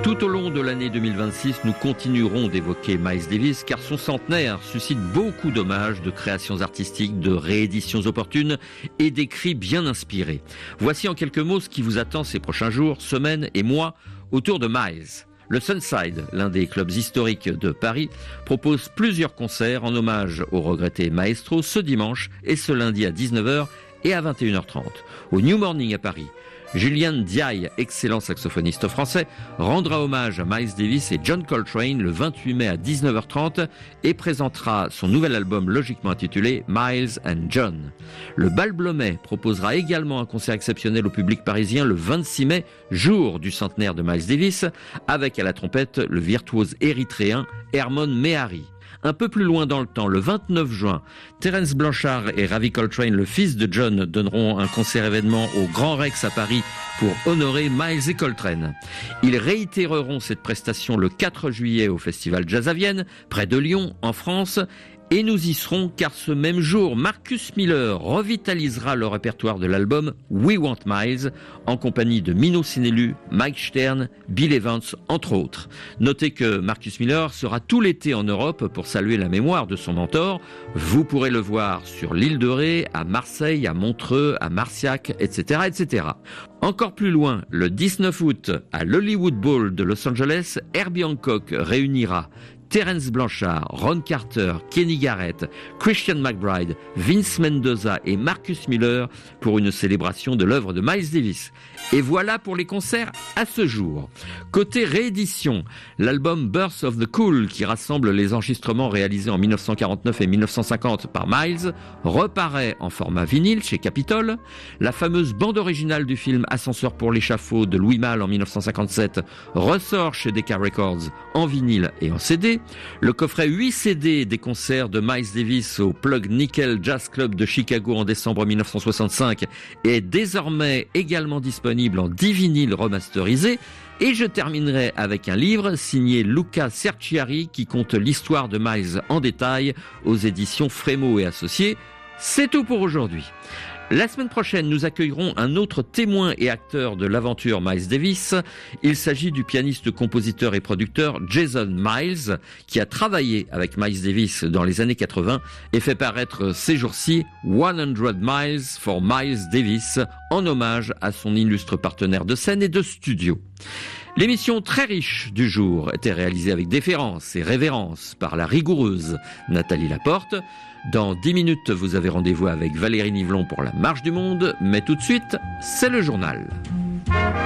Tout au long de l'année 2026, nous continuerons d'évoquer Miles Davis car son centenaire suscite beaucoup d'hommages, de créations artistiques, de rééditions opportunes et d'écrits bien inspirés. Voici en quelques mots ce qui vous attend ces prochains jours, semaines et mois autour de Miles. Le Sunside, l'un des clubs historiques de Paris, propose plusieurs concerts en hommage au regretté maestro ce dimanche et ce lundi à 19h et à 21h30. Au New Morning à Paris, Julian Diaye, excellent saxophoniste français, rendra hommage à Miles Davis et John Coltrane le 28 mai à 19h30 et présentera son nouvel album logiquement intitulé Miles and John. Le Bal Blomet proposera également un concert exceptionnel au public parisien le 26 mai, jour du centenaire de Miles Davis, avec à la trompette le virtuose érythréen Hermon Mehari. Un peu plus loin dans le temps, le 29 juin, Terence Blanchard et Ravi Coltrane, le fils de John, donneront un concert-événement au Grand Rex à Paris pour honorer Miles et Coltrane. Ils réitéreront cette prestation le 4 juillet au Festival Jazz à Vienne, près de Lyon, en France. Et nous y serons car ce même jour, Marcus Miller revitalisera le répertoire de l'album We Want Miles en compagnie de Mino Sinelu, Mike Stern, Bill Evans, entre autres. Notez que Marcus Miller sera tout l'été en Europe pour saluer la mémoire de son mentor. Vous pourrez le voir sur l'île de Ré, à Marseille, à Montreux, à Marciac, etc., etc. Encore plus loin, le 19 août, à l'Hollywood Bowl de Los Angeles, Herbie Hancock réunira Terence Blanchard, Ron Carter, Kenny Garrett, Christian McBride, Vince Mendoza et Marcus Miller pour une célébration de l'œuvre de Miles Davis. Et voilà pour les concerts à ce jour. Côté réédition, l'album Birth of the Cool, qui rassemble les enregistrements réalisés en 1949 et 1950 par Miles, reparaît en format vinyle chez Capitol. La fameuse bande originale du film Ascenseur pour l'échafaud de Louis Malle en 1957 ressort chez Decca Records en vinyle et en CD. Le coffret 8 CD des concerts de Miles Davis au Plug Nickel Jazz Club de Chicago en décembre 1965 est désormais également disponible en 10 vinyles remasterisés. Et je terminerai avec un livre signé Luca Cerchiari qui compte l'histoire de Miles en détail aux éditions Frémaux et Associés. C'est tout pour aujourd'hui. La semaine prochaine, nous accueillerons un autre témoin et acteur de l'aventure Miles Davis. Il s'agit du pianiste, compositeur et producteur Jason Miles, qui a travaillé avec Miles Davis dans les années 80 et fait paraître ces jours-ci 100 Miles for Miles Davis, en hommage à son illustre partenaire de scène et de studio. L'émission très riche du jour était réalisée avec déférence et révérence par la rigoureuse Nathalie Laporte. Dans 10 minutes, vous avez rendez-vous avec Valérie Nivelon pour la Marche du Monde, mais tout de suite, c'est le journal.